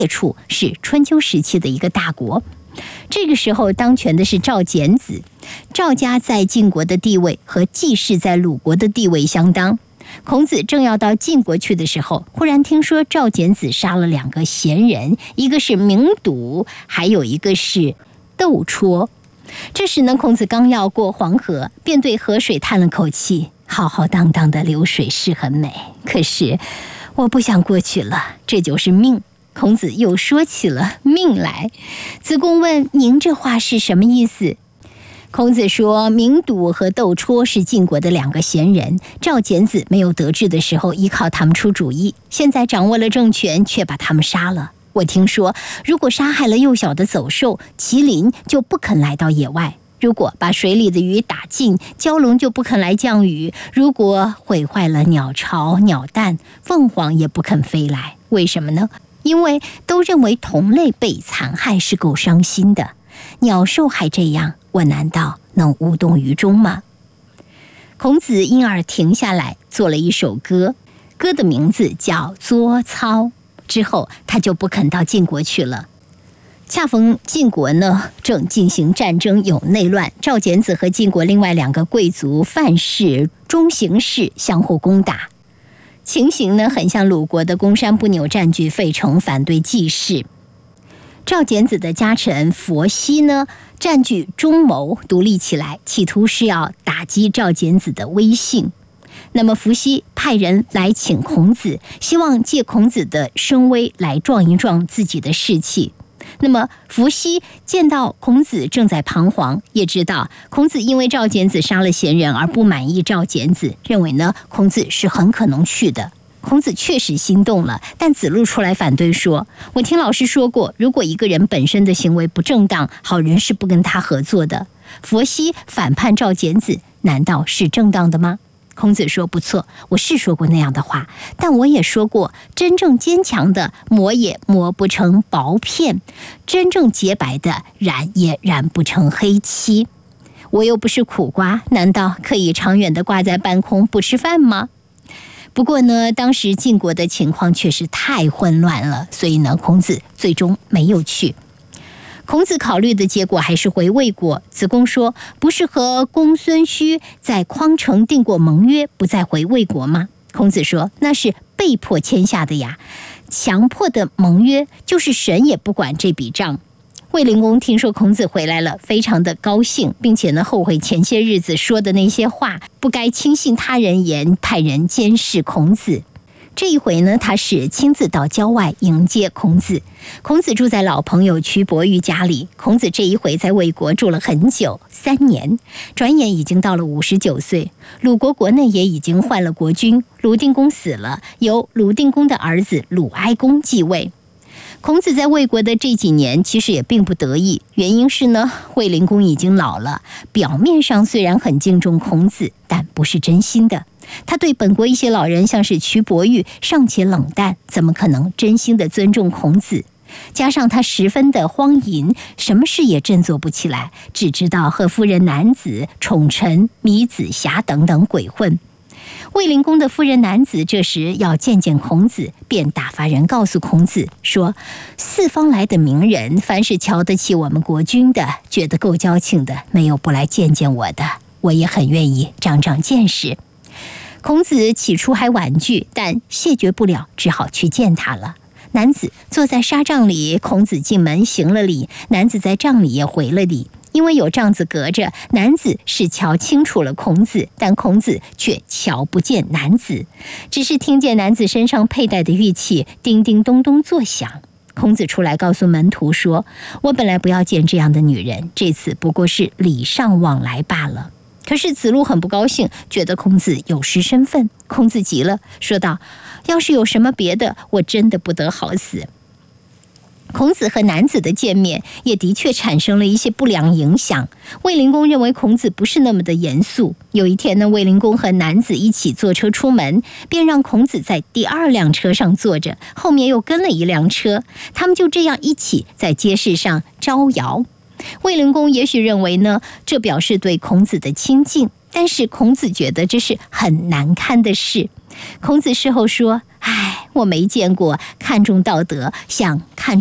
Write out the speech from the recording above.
处是春秋时期的一个大国。这个时候当权的是赵简子，赵家在晋国的地位和季氏在鲁国的地位相当。孔子正要到晋国去的时候，忽然听说赵简子杀了2个贤人，一个是明笃，还有一个是窦绰。这时呢，孔子刚要过黄河，便对河水叹了口气，浩浩荡荡的流水是很美，可是我不想过去了，这就是命。孔子又说起了命来。子贡问：您这话是什么意思？孔子说，明笃和窦绰是晋国的2个贤人，赵简子没有得志的时候依靠他们出主意，现在掌握了政权，却把他们杀了。我听说，如果杀害了幼小的走兽，麒麟就不肯来到野外；如果把水里的鱼打尽，蛟龙就不肯来降雨；如果毁坏了鸟巢、鸟蛋，凤凰也不肯飞来。为什么呢？因为都认为同类被残害是够伤心的，鸟兽还这样，我难道能无动于衷吗？孔子因而停下来，做了一首歌，歌的名字叫《作操》。之后他就不肯到晋国去了。恰逢晋国呢正进行战争，有内乱，赵简子和晋国另外2个贵族范氏、中行氏相互攻打，情形呢很像鲁国的公山不扭占据费城，反对季氏。赵简子的家臣佛西呢占据中牟，独立起来，企图是要打击赵简子的威信。那么伏羲派人来请孔子，希望借孔子的声威来壮一壮自己的士气。那么伏羲见到孔子正在彷徨，也知道孔子因为赵简子杀了贤人而不满意赵简子，认为呢孔子是很可能去的。孔子确实心动了，但子路出来反对说，我听老师说过，如果一个人本身的行为不正当，好人是不跟他合作的。伏羲反叛赵简子，难道是正当的吗？孔子说，不错，我是说过那样的话，但我也说过，真正坚强的磨也磨不成薄片，真正洁白的染也染不成黑漆。我又不是苦瓜，难道可以长远的挂在半空不吃饭吗？不过呢，当时晋国的情况确实太混乱了，所以呢，孔子最终没有去。孔子考虑的结果还是回魏国。子贡说，不是和公孙胥在匡城订过盟约，不再回魏国吗？孔子说，那是被迫签下的呀，强迫的盟约就是神也不管这笔账。卫灵公听说孔子回来了，非常的高兴，并且呢后悔前些日子说的那些话，不该轻信他人言，派人监视孔子。这一回呢，他是亲自到郊外迎接孔子。孔子住在老朋友蘧伯玉家里。孔子这一回在魏国住了很久，3年，转眼已经到了59岁。鲁国国内也已经换了国君，鲁定公死了，由鲁定公的儿子鲁哀公继位。孔子在魏国的这几年其实也并不得意，原因是呢，卫灵公已经老了，表面上虽然很敬重孔子，但不是真心的。他对本国一些老人，像是蘧伯玉尚且冷淡，怎么可能真心的尊重孔子？加上他十分的荒淫，什么事也振作不起来，只知道和夫人南子、宠臣糜子瑕等等鬼混。卫灵公的夫人南子这时要见见孔子，便打发人告诉孔子说，四方来的名人，凡是瞧得起我们国君的，觉得够交情的，没有不来见见我的，我也很愿意长长见识。孔子起初还婉拒，但谢绝不了，只好去见他了。南子坐在纱帐里，孔子进门行了礼，南子在帐里也回了礼。因为有帐子隔着，南子是瞧清楚了孔子，但孔子却瞧不见南子，只是听见南子身上佩戴的玉器叮叮咚咚作响。孔子出来告诉门徒说，我本来不要见这样的女人，这次不过是礼尚往来罢了。可是子路很不高兴，觉得孔子有失身份。孔子急了，说道，要是有什么别的，我真的不得好死。孔子和南子的见面也的确产生了一些不良影响。卫灵公认为孔子不是那么的严肃。有一天呢，卫灵公和南子一起坐车出门，便让孔子在第2辆车上坐着，后面又跟了一辆车，他们就这样一起在街市上招摇。卫灵公也许认为呢，这表示对孔子的亲近，但是孔子觉得这是很难堪的事。孔子事后说， 我没见过看重道德像看